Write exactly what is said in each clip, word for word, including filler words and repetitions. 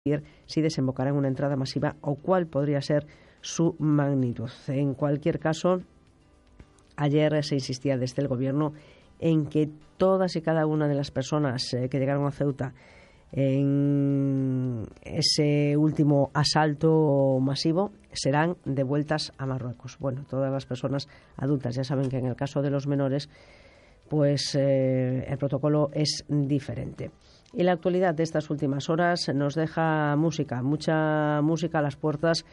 si desembocará en una entrada masiva o cuál podría ser su magnitud. En cualquier caso, ayer se insistía desde el Gobierno en que todas y cada una de las personas eh, que llegaron a Ceuta en ese último asalto masivo serán devueltas a Marruecos. Bueno, todas las personas adultas. Ya saben que en el caso de los menores, pues eh, el protocolo es diferente. Y la actualidad de estas últimas horas nos deja música, mucha música a las puertas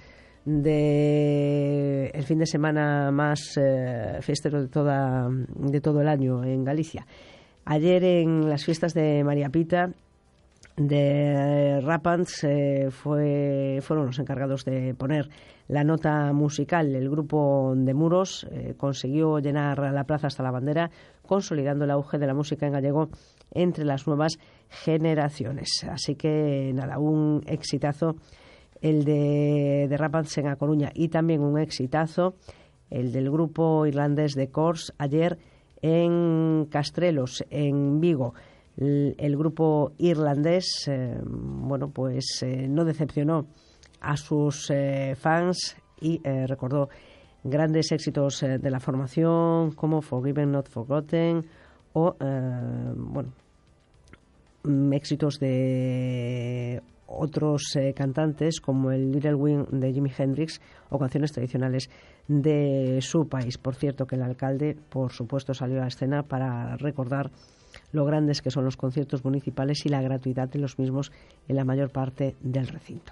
de el fin de semana más eh, fiestero de toda de todo el año en Galicia. Ayer en las fiestas de María Pita de Rapants eh, fue, fueron los encargados de poner la nota musical. El grupo de Muros eh, consiguió llenar la plaza hasta la bandera, consolidando el auge de la música en gallego entre las nuevas generaciones. Así que nada, un exitazo el de, de Rapants en A Coruña, y también un exitazo el del grupo irlandés de Corrs ayer en Castrelos, en Vigo. El, el grupo irlandés, eh, bueno, pues eh, no decepcionó a sus eh, fans y eh, recordó grandes éxitos eh, de la formación como Forgiven Not Forgotten o, eh, bueno, éxitos de otros eh, cantantes como el Little Wing de Jimi Hendrix o canciones tradicionales de su país. Por cierto, que el alcalde, por supuesto, salió a la escena para recordar lo grandes que son los conciertos municipales y la gratuidad de los mismos en la mayor parte del recinto.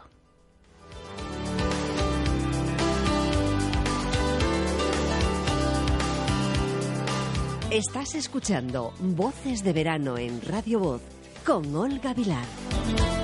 Estás escuchando Voces de Verano en Radio Voz con Olga Vilar.